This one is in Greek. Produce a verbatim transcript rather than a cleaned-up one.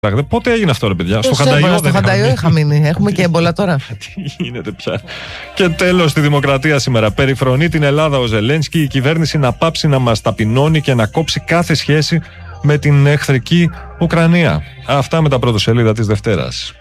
Πότε έγινε αυτό, ρε παιδιά? Στο Χανταϊό. Στο Χανταϊό είχα μείνει. Έχουμε και έμπολα τώρα. Τι γίνεται πια. Και τέλος, στη Δημοκρατία σήμερα. Περιφρονεί την Ελλάδα ο Ζελένσκι, η κυβέρνηση να πάψει να μας ταπεινώνει και να κόψει κάθε σχέση με την εχθρική Ουκρανία. Αυτά με τα πρωτοσέλιδα της Δευτέρας.